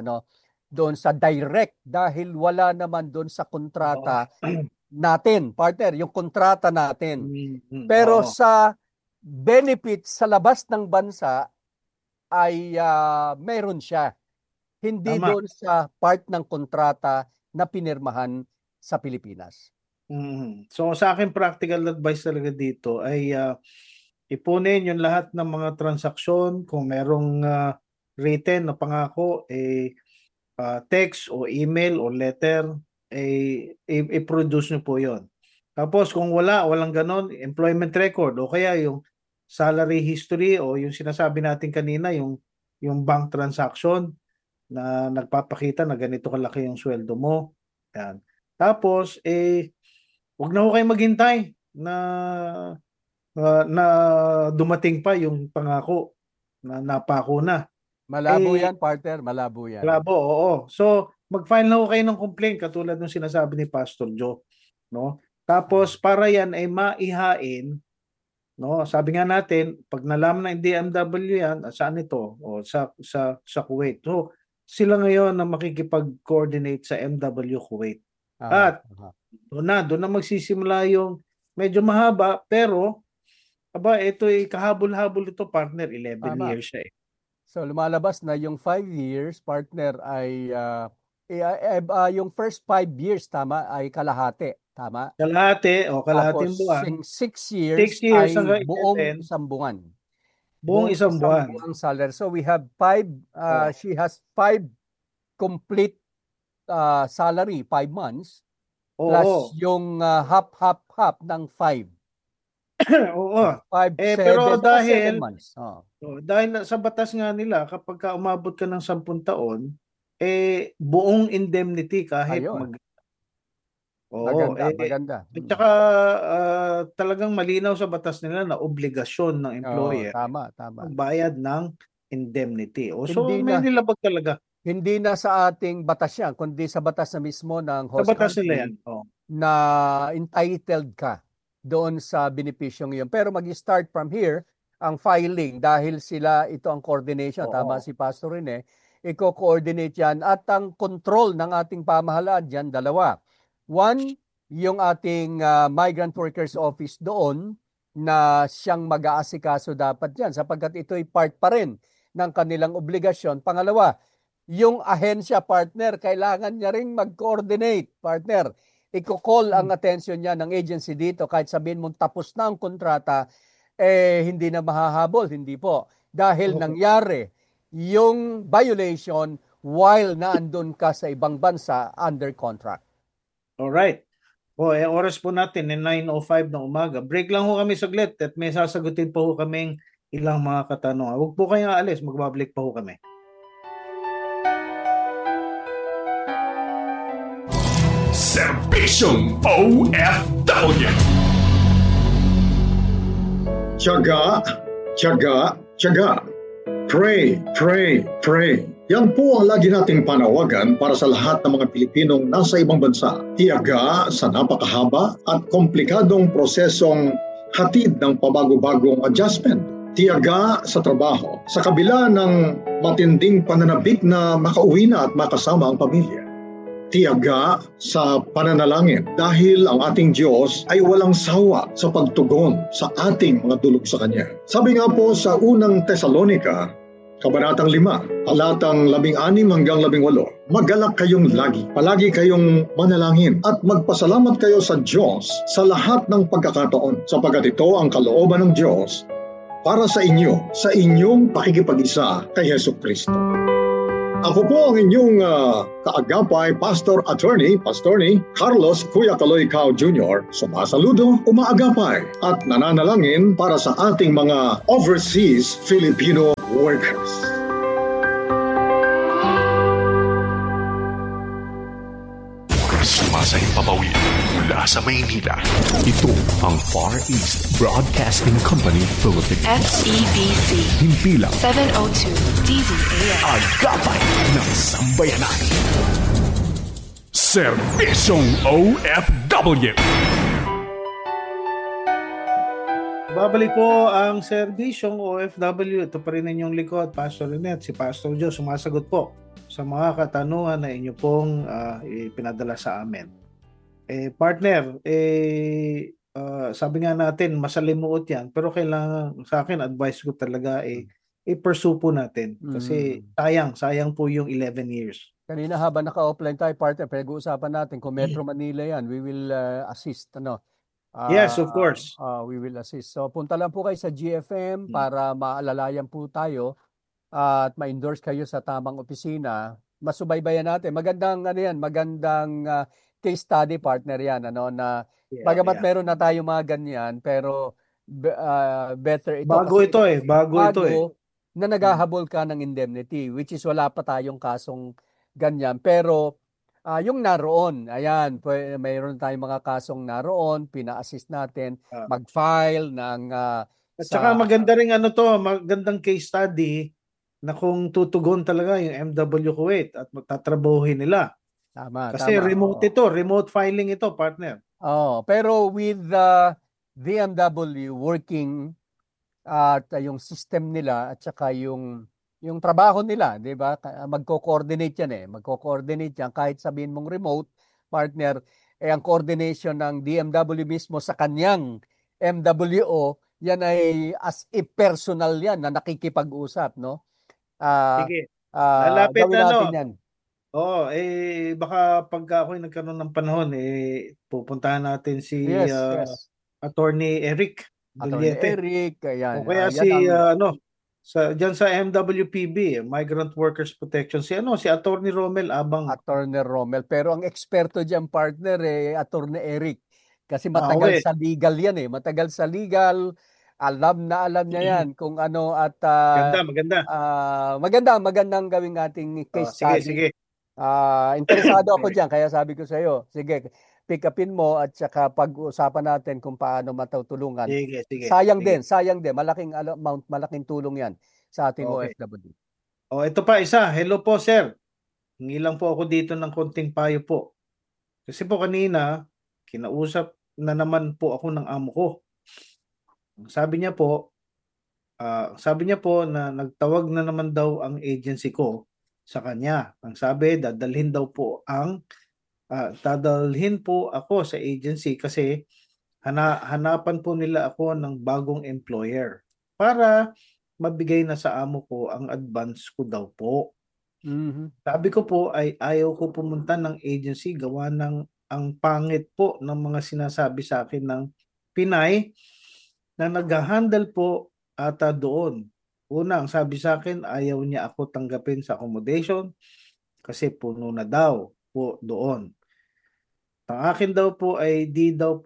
direct dahil wala naman doon sa kontrata natin, partner, yung kontrata natin. Pero sa benefit sa labas ng bansa ay meron siya. Hindi doon sa part ng kontrata na pinirmahan sa Pilipinas. So sa akin, practical advice talaga dito ay ipunin yung lahat ng mga transaksyon. Kung merong written na pangako, text o email o letter, i-produce nyo po yon. Tapos kung walang ganon, employment record o kaya yung salary history o yung sinasabi natin kanina, yung bank transaction na nagpapakita na ganito kalaki yung sweldo mo. Yan. Tapos, wag na ho kayo maghintay na dumating pa yung pangako na napako na. Malabo yan, partner. Malabo yan. Malabo, oo. So, mag-file na ho kayo ng complaint katulad ng sinasabi ni Pastor Joe. No? Tapos, para yan ay maihain, no? Sabi nga natin, pag nalaman ng DMW yan, saan ito? O sa Kuwait. So, sila ngayon na makikipag-coordinate sa MW Kuwait. At doon na magsisimula yung medyo mahaba, pero ito ay kahabol-habol ito, partner. 11 years siya . So lumalabas na yung 5 years, partner, ay yung first 5 years ay kalahati. Tama? Kalahating buwan. 6 years ay buong isang buwan. Buong isang buwan. Salary. So we have 5, she has 5 complete salary, 5 months, plus yung half ng 5. Oo. 5, 7, pero 7 months. Dahil sa batas nga nila, kapag umabot ka ng 10 taon, buong indemnity kahit maganda. At saka talagang malinaw sa batas nila na obligasyon ng employer magbayad ng indemnity. So may nilabag talaga. Hindi na sa ating batas yan, kundi sa batas na mismo ng host country na entitled ka doon sa benepisyong iyon. Pero mag-start from here ang filing dahil ito ang coordination. Tama si Pastor Rene. Iko-coordinate yan at ang control ng ating pamahalaan dyan, dalawa. One, yung ating Migrant Workers Office doon na siyang mag-aasikaso dapat dyan sapagkat ito'y part pa rin ng kanilang obligasyon. Pangalawa, yung ahensya, partner, kailangan niya ring mag-coordinate, partner. Iko-call ang attention niya ng agency dito kahit sabihin mong tapos na ang kontrata, hindi na mahahabol. Hindi po. Dahil nangyari yung violation while naandun ka sa ibang bansa under contract. Alright. Oras po natin 9:05 ng umaga. Break lang ho kami saglit at may sasagutin po ho kaming ilang mga katanungan. Huwag po kayong aalis, magbabalik pa ho kami. Serbisyong OFW. Tiyaga, tiyaga, tiyaga. Pray, pray, pray. Yan po ang lagi nating panawagan para sa lahat ng mga Pilipinong nasa ibang bansa. Tiyaga sa napakahaba at komplikadong prosesong hatid ng pabago-bagong adjustment. Tiyaga sa trabaho sa kabila ng matinding pananabik na makauwi na at makasama ang pamilya. Tiyaga sa pananalangin dahil ang ating Diyos ay walang sawa sa pagtugon sa ating mga dulog sa Kanya. Sabi nga po sa unang Tesalonica, Kabanatang 5, talatang 16 hanggang 18, maggalak kayong lagi, palagi kayong manalangin at magpasalamat kayo sa Diyos sa lahat ng pagkakataon sapagkat ito ang kalooban ng Diyos para sa inyo, sa inyong pakikipag-isa kay Jesu Kristo. Ako po ang inyong kaagapay, Pastorni Carlos Kuya Kaloy Cao Jr. Sumasaludo, umaagapay at nananalangin para sa ating mga overseas Filipino workers. Sumasahing papawid mula sa Maynila. Ito ang Far East Broadcasting Company Philippines. FEBC. Himpilang 702 DZAM. Agapay ng Sambayanan. Serbisyong OFW. Babalik po ang serbisyong OFW. Ito pa rin inyong likod, Pastor Lynette. Si Pastor Joe sumasagot po sa mga katanungan na inyo pong ipinadala sa amin. Partner, sabi nga natin, masalimuot yan. Pero kailangan, sa akin, advice ko talaga, i-pursue po natin. Kasi sayang po yung 11 years. Kanina habang naka-offline tayo, partner, pag-uusapan natin kung Metro Manila yan, we will assist. Yes, of course. We will assist. So punta lang po kayo sa GFM para maalalayan po tayo at ma-endorse kayo sa tamang opisina. Masubaybayan natin. Magandang case study, partner yan, na bagamat meron na tayo mga ganyan, pero better ito. Bago ito na naghahabol ka ng indemnity, which is wala pa tayong kasong ganyan. Pero yung naroon, ayan, mayroon tayong mga kasong naroon, pina-assist natin, mag-file ng... At saka maganda rin magandang case study na kung tutugon talaga yung MW Kuwait at magtatrabahuhin nila. Kasi remote remote filing ito, partner. Pero with DMW working at yung system nila at saka yung trabaho nila, 'di ba? Magko-coordinate yan kahit sabihin mong remote, partner, ang coordination ng DMW mismo sa kanyang MWO, yan ay as if personal yan na nakikipag-usap, no? Sige. Lalapit natin yan. Baka pagka ako'y nagkaroon ng panahon, pupuntahan natin si Attorney Eric Duliete. Ayan. O kaya diyan sa MWPB, Migrant Workers Protection, si Attorney Romel Abang. Attorney Romel. Pero ang eksperto diyan, partner, Attorney Eric. Kasi matagal sa legal yan Matagal sa legal. Alam niya yan kung ano at magandang gawing ating case study. Sige. Interesado ako diyan kaya sabi ko sa iyo, sige, pick upin mo at saka pag-usapan natin kung paano matutulungan. Sige. Sayang din, malaking amount, malaking tulong 'yan sa ating OFW. Ito pa isa. Hello po, sir. Hingi lang po ako dito ng konting payo po. Kasi po kanina kinausap na naman po ako ng amo ko. Sabi niya po na nagtawag na naman daw ang agency ko sa kanya. Ang sabi, dadalhin po ako sa agency kasi hanapan po nila ako ng bagong employer para mabigay na sa amo ko ang advance ko daw po. Sabi ko po ay ayaw ko pumunta ng agency gawa ng ang pangit po ng mga sinasabi sa akin ng Pinay na nag-handle po ata doon. Una, ang sabi sa akin, ayaw niya ako tanggapin sa accommodation kasi puno na daw po doon. Ang akin daw po ay di daw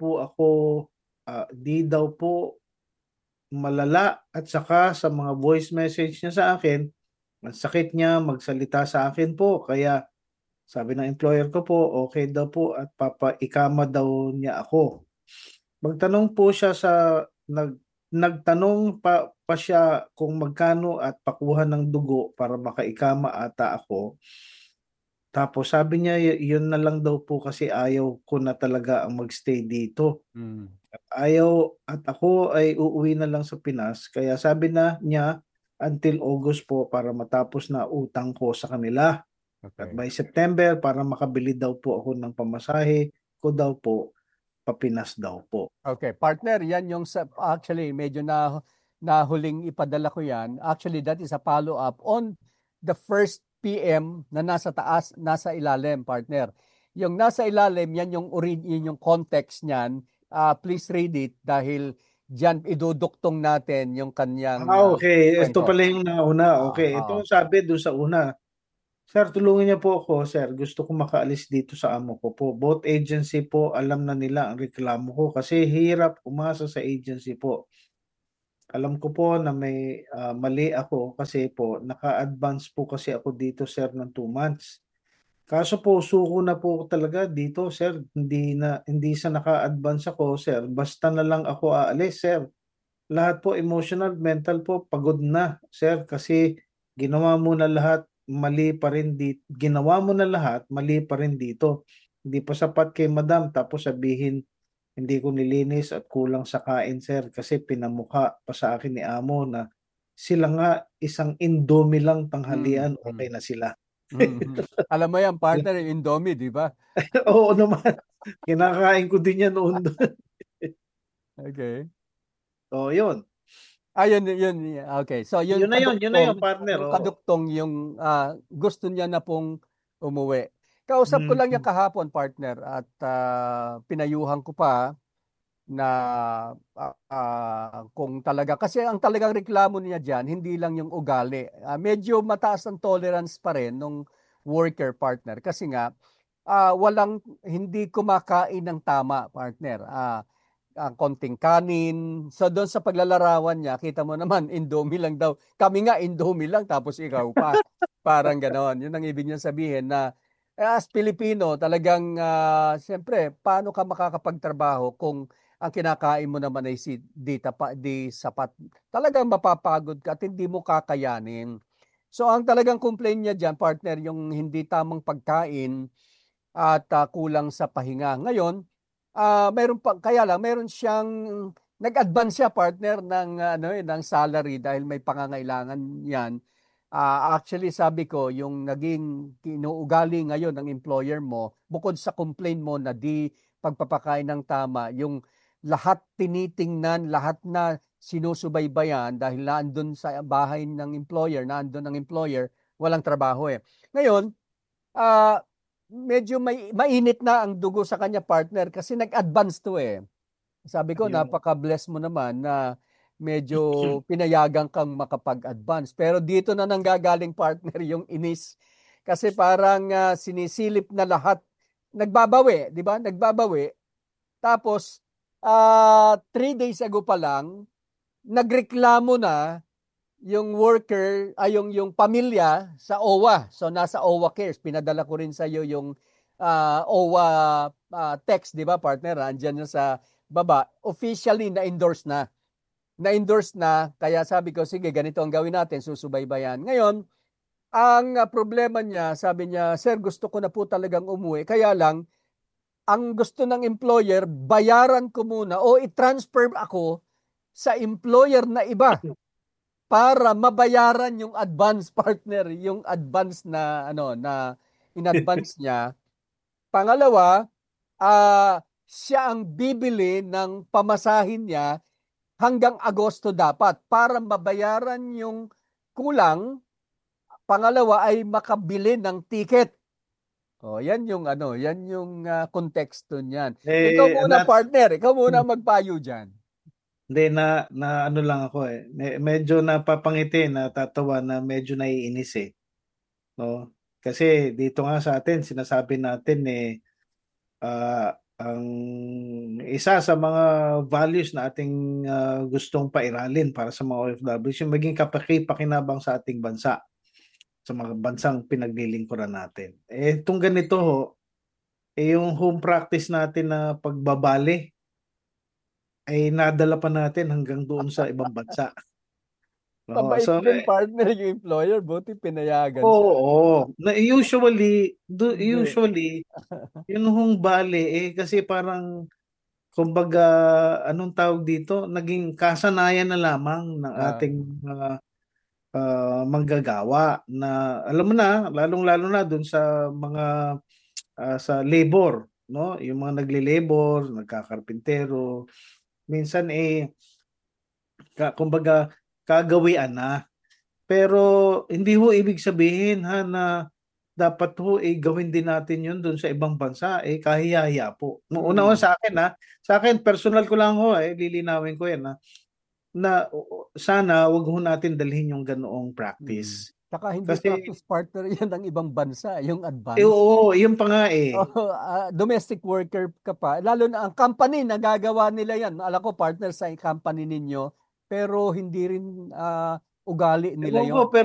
po malala at saka sa mga voice message niya sa akin, ang sakit niya magsalita sa akin po. Kaya sabi ng employer ko po, okay daw po at papaikama daw niya ako. Magtanong po siya nagtanong pa siya kung magkano at pakuha ng dugo para makaikama ata ako. Tapos sabi niya yun na lang daw po kasi ayaw ko na talaga ang magstay dito. At ako ay uuwi na lang sa Pinas. Kaya sabi na niya until August po para matapos na utang ko sa kanila. At by September para makabili daw po ako ng pamasahe ko daw po. Papinas daw po. Okay, partner, yan yung actually medyo nahuling ipadala ko yan. Actually, that is a follow-up on the first PM na nasa taas, nasa ilalim, partner. Yung nasa ilalim, yan yung context niyan. Please read it dahil diyan iduduktong natin yung kanyang okay. Ito pala yung nauna. Okay. Ito sabi doon sa una. Sir, tulungan niya po ako, sir. Gusto ko makaalis dito sa amo ko po. Both agency po, alam na nila ang reklamo ko kasi hirap umasa sa agency po. Alam ko po na may mali ako kasi po naka-advance po kasi ako dito, sir, ng 2 months. Kaso po suko na po talaga dito, sir. Hindi sa naka-advance ako, sir. Basta na lang ako aalis, sir. Lahat po emotional, mental po pagod na, sir, kasi ginawa mo na lahat, mali pa rin dito. Ginawa mo na lahat, mali pa rin dito. Hindi pa sapat kay madam tapos sabihin hindi ko nilinis at kulang sa kain, sir, kasi pinamukha pa sa akin ni amo na sila nga isang Indomie lang tanghalian, okay na sila. Alam mo yan, partner, yung Indomie, di ba? Oo naman. Kinakain ko din yan noon doon. Okay. So, yun. Yun. Okay. So, Yun na yun, partner. Yung kaduktong yung gusto niya na pong umuwi. Kausap ko lang niya kahapon, partner, at pinayuhan ko pa na kung talaga, kasi ang talagang reklamo niya dyan, hindi lang yung ugali. Medyo mataas ang tolerance pa rin nung worker, partner. Kasi nga, hindi kumakain ng tama, partner. Ang konting kanin. So doon sa paglalarawan niya, kita mo naman, Indomie lang daw. Kami nga, Indomie lang, tapos ikaw pa. Parang ganon. Yun ang ibig niya sabihin na as Pilipino, talagang, siyempre, paano ka makakapagtrabaho kung ang kinakain mo naman ay di sapat. Talagang mapapagod ka at hindi mo kakayanin. So ang talagang complaint niya dyan, partner, yung hindi tamang pagkain at kulang sa pahinga. Ngayon, meron siyang nag-advance siya, partner, ng salary dahil may pangangailangan 'yan. Actually, sabi ko, yung naging kinuugali ngayon ng employer mo, bukod sa complaint mo na di pagpapakain ng tama, yung lahat tinitingnan, lahat na sinusubaybayan dahil naandun sa bahay ng employer, walang trabaho eh. Ngayon, medyo mainit na ang dugo sa kanya, partner, kasi nag-advance to eh. Sabi ko, napaka-bless mo naman na medyo pinayagan kang makapag-advance. Pero dito na nanggagaling, partner, yung inis. Kasi parang sinisilip na lahat. Nagbabawi, di ba? Nagbabawi. Tapos, 3 days ago pa lang, nagreklamo na yung worker, yung pamilya sa OWA. So, nasa OWA Cares. Pinadala ko rin sa iyo yung OWA text, di ba, partner? Andiyan na sa baba. Officially, na-endorse na. Kaya sabi ko, sige, ganito ang gawin natin, susubaybayan. Ngayon, ang problema niya, sabi niya, sir, gusto ko na po talagang umuwi. Kaya lang, ang gusto ng employer, bayaran ko muna o i-transfer ako sa employer na iba para mabayaran yung advance, partner, yung advance na in-advance niya. Pangalawa, siya ang bibili ng pamasahin niya hanggang Agosto dapat para mabayaran yung kulang. Pangalawa ay makabili ng ticket. Yan yung konteksto niyan. Ikaw muna, partner, ikaw muna magpayo diyan. Hindi na ano lang ako eh. Medyo napapangiti, natatawa na medyo naiinis eh. No? Kasi dito nga sa atin, sinasabi natin ang isa sa mga values na ating gustong pairalin para sa mga OFWs, yung maging kapakipakinabang sa ating bansa, sa mga bansang pinaglilingkuran natin. Itong ganito yung home practice natin na pagbabali ay nadala pa natin hanggang doon sa ibang bansa. Mabait din, partner, yung employer, buti pinayagan siya. Oo. Usually, yun hong bali kasi parang kumbaga anong tawag dito, naging kasanayan na lamang ng ating manggagawa na alam mo na, lalong-lalo na doon sa mga sa labor, no? Yung mga nagle-labor, nagkakarpintero, minsan kumbaga kagawian na. Pero hindi ho ibig sabihin na dapat ho gawin din natin yun doon sa ibang bansa, kahiya-hiya po. Una sa akin sa akin personal ko lang ho lilinawin ko yan na sana wag ho natin dalhin yung ganoong practice. Saka hindi Kasi, practice partner yan ng ibang bansa, yung advance. oo, yun pa nga eh. Domestic worker ka pa. Lalo na ang company, nagagawa nila yan. Alam ko, partner sa company ninyo, pero hindi rin ugali nila Ewan yun. ko, pero